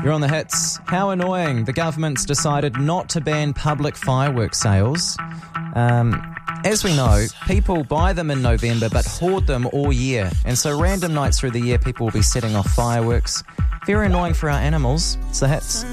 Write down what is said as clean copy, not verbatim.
You're on the hits. How annoying. The government's decided not to ban public fireworks sales. As we know, people buy them in November but hoard them all year. And so random nights through the year, people will be setting off fireworks. Very annoying for our animals. It's the hits.